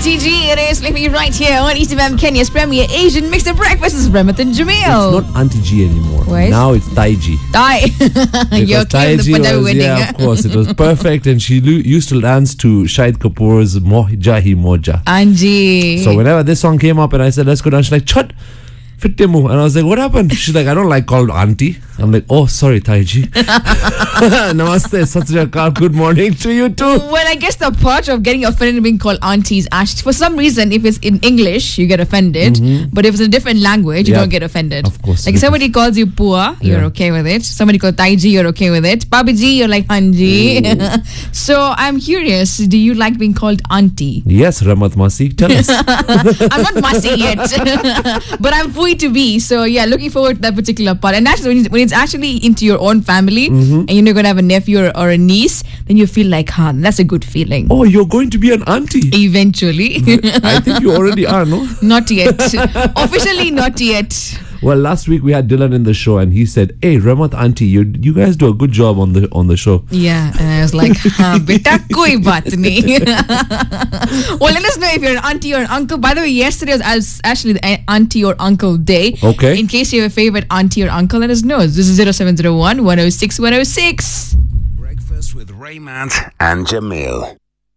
Gigi. It is living right here on East FM, Kenya's premier Asian mixed breakfast. This is Remath and Jamil. It's not Auntie G anymore. What? Now it's Taiji. You're Taiji was, wedding. yeah, of course. It was perfect. And she used to dance to Shahid Kapoor's Moja Hi Moja. Anji. So whenever this song came up and I said, let's go down, she's like, Chut, Fittimu. And I was like, what happened? She's like, I don't like called auntie. I'm like, oh, sorry, Taiji. Namaste, Sat Sri Akal. Good morning to you too. Well, I guess the part of getting offended and being called auntie is actually, for some reason, if it's in English, you get offended. Mm-hmm. But if it's in a different language, you don't get offended. Of course. Like if somebody calls you Pua, you're okay with it. Somebody calls Taiji, you're okay with it. Babiji, you're like Hanji. So I'm curious, do you like being called auntie? Yes, Remath Masi. Tell us. I'm not Masi yet. But I'm free to be. So yeah, looking forward to that particular part. And actually, when it's actually into your own family and you're going to have a nephew or a niece, then you feel like, that's a good feeling. Oh, you're going to be an auntie. Eventually. I think you already are, no? Not yet. Officially not yet. Well, last week we had Dylan in the show and he said, hey, Remath auntie, you guys do a good job on the show. Yeah, and I was like, beta koi baat nahi. Well, let us know if you're an auntie or an uncle. By the way, yesterday was actually the auntie or uncle day. Okay. In case you have a favorite auntie or uncle, let us know. This is 0701 106 106. Breakfast with Remath and Jamil.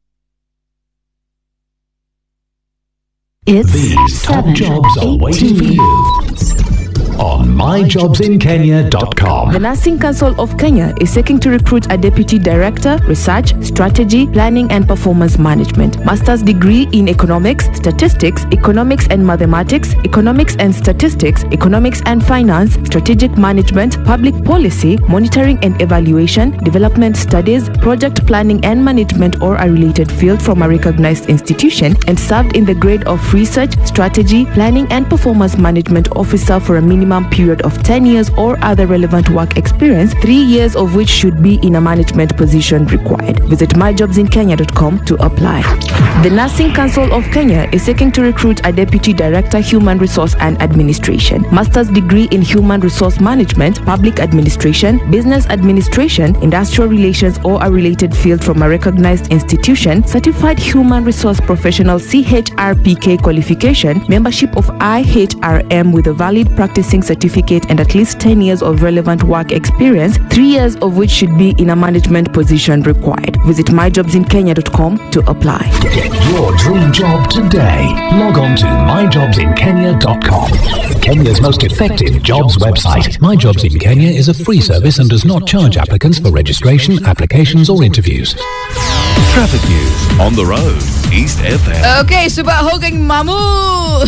It's These top jobs are waiting for you on myjobsinkenya.com. The Nursing Council of Kenya is seeking to recruit a Deputy Director, Research, Strategy, Planning and Performance Management, Master's degree in Economics, Statistics, Economics and Mathematics, Economics and Statistics, Economics and Finance, Strategic Management, Public Policy, Monitoring and Evaluation, Development Studies, Project Planning and Management or a related field from a recognized institution, and served in the grade of Research, Strategy, Planning and Performance Management Officer for a minimum period of 10 years or other relevant work experience, 3 years of which should be in a management position required. Visit myjobsinkenya.com to apply. The Nursing Council of Kenya is seeking to recruit a Deputy Director, Human Resource and Administration, Master's degree in Human Resource Management, Public Administration, Business Administration, Industrial Relations or a related field from a recognized institution, Certified Human Resource Professional CHRPK qualification, membership of IHRM with a valid practicing certificate and at least 10 years of relevant work experience, 3 years of which should be in a management position required. Visit myjobsinkenya.com to apply. Get your dream job today. Log on to myjobsinkenya.com. Kenya's most effective jobs website. My Jobs in Kenya is a free service and does not charge applicants for registration, applications or interviews. Traffic news on the road. East FM. Okay, Subha Hogang Mamu.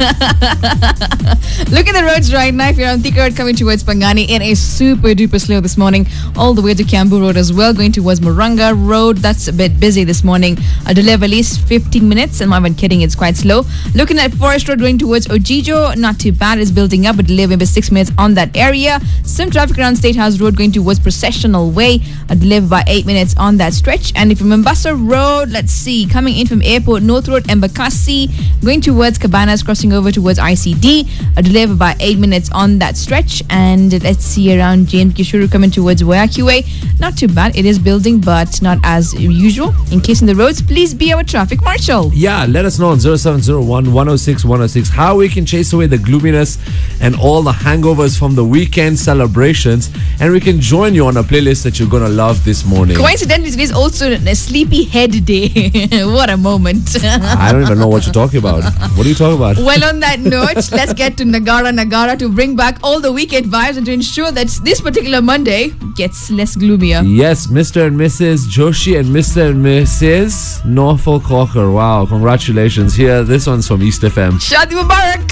Look at the roads right now. If you're on Thika Road coming towards Pangani, it is super duper slow this morning. All the way to Kiambu Road as well. Going towards Muranga Road, that's a bit busy this morning. A delay of at least 15 minutes. And I'm not kidding, it's quite slow. Looking at Forest Road going towards Ojijo, not too bad. It's building up, a delay of maybe 6 minutes on that area. Some traffic around State House Road going towards Processional Way. A delay of about 8 minutes on that stretch. And if you're Mombasa Road, let's see, coming in from Airport, North Road, Embakasi, going towards Cabanas, crossing over towards ICD, a delay of about 8 minutes on that stretch. And let's see, around James Kishuru coming towards Wayaki Way, not too bad. It is building, but not as usual. In case in the roads, please be our traffic marshal. Yeah, let us know on 0701 106 106 how we can chase away the gloominess and all the hangovers from the weekend celebrations, and we can join you on a playlist that you're going to love this morning. Coincidentally, it is also a sleepy head day. What a moment. I don't even know what you're talking about. What are you talking about? Well, on that note, let's get to Nagara to bring back all the weekend vibes and to ensure that this particular Monday gets less gloomier. Yes, Mr. and Mrs. Joshi and Mr. and Mrs. Norfolk Hawker. Wow, congratulations. Here, this one's from East FM. Shadi Mubarak.